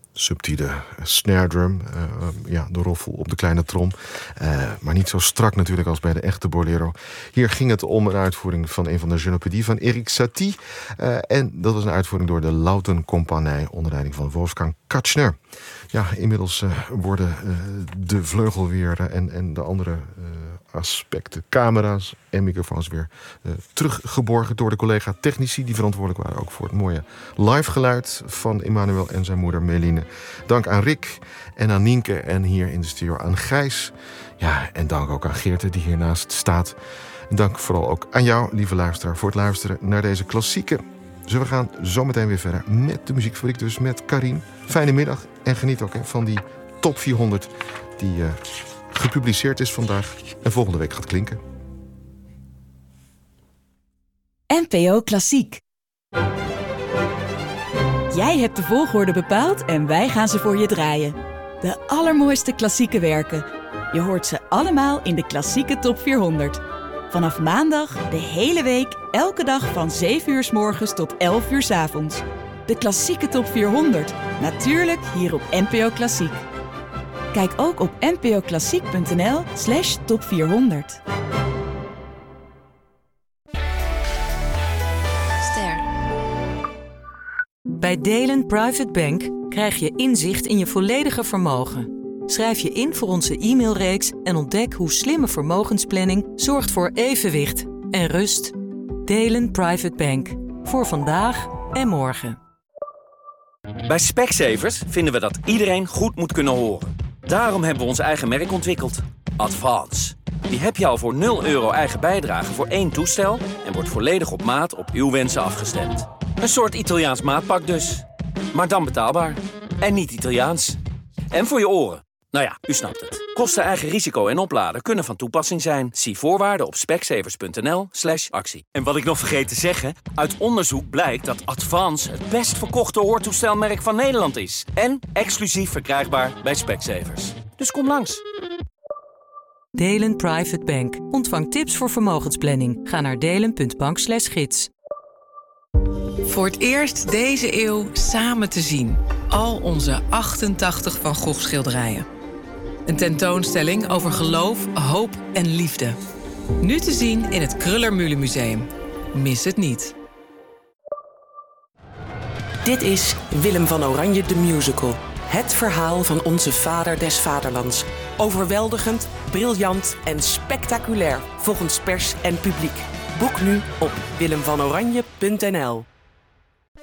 subtiele snare drum, de roffel op de kleine trom. Maar niet zo strak natuurlijk als bij de echte bolero. Hier ging het om een uitvoering van een van de Je ne peux dire van Erik Satie. En dat was een uitvoering door de Lautenkompanie onder leiding van Wolfgang Katschner. Ja, inmiddels worden de vleugelweer en de andere aspecten, camera's en microfoons weer teruggeborgen door de collega technici die verantwoordelijk waren ook voor het mooie live geluid van Emmanuel en zijn moeder Meline. Dank aan Rick en aan Nienke en hier in de studio aan Gijs. Ja, en dank ook aan Geerte die hiernaast staat. En dank vooral ook aan jou, lieve luisteraar, voor het luisteren naar deze klassieke. Dus we gaan zometeen weer verder met de muziekfabriek, dus met Karin. Fijne middag en geniet ook van die top 400 die gepubliceerd is vandaag en volgende week gaat klinken. NPO Klassiek. Jij hebt de volgorde bepaald en wij gaan ze voor je draaien. De allermooiste klassieke werken. Je hoort ze allemaal in de klassieke top 400. Vanaf maandag de hele week, elke dag van 7 uur 's morgens tot 11 uur 's avonds. De klassieke top 400. Natuurlijk hier op NPO Klassiek. Kijk ook op npoklassiek.nl/top 400. Bij Delen Private Bank krijg je inzicht in je volledige vermogen. Schrijf je in voor onze e-mailreeks en ontdek hoe slimme vermogensplanning zorgt voor evenwicht en rust. Delen Private Bank. Voor vandaag en morgen. Bij Specsavers vinden we dat iedereen goed moet kunnen horen. Daarom hebben we ons eigen merk ontwikkeld. Advance. Die heb je al voor €0 eigen bijdrage voor 1 toestel en wordt volledig op maat op uw wensen afgestemd. Een soort Italiaans maatpak dus. Maar dan betaalbaar. En niet Italiaans. En voor je oren. Nou ja, u snapt het. Kosten, eigen risico en opladen kunnen van toepassing zijn. Zie voorwaarden op specsavers.nl/actie. En wat ik nog vergeet te zeggen, uit onderzoek blijkt dat Advance het best verkochte hoortoestelmerk van Nederland is. En exclusief verkrijgbaar bij Specsavers. Dus kom langs. Delen Private Bank. Ontvang tips voor vermogensplanning. Ga naar delen.bank/gids. Voor het eerst deze eeuw samen te zien. Al onze 88 Van Gogh schilderijen. Een tentoonstelling over geloof, hoop en liefde. Nu te zien in het Kröller-Mühle Museum. Mis het niet. Dit is Willem van Oranje de Musical. Het verhaal van onze vader des vaderlands. Overweldigend, briljant en spectaculair volgens pers en publiek. Boek nu op willemvanoranje.nl.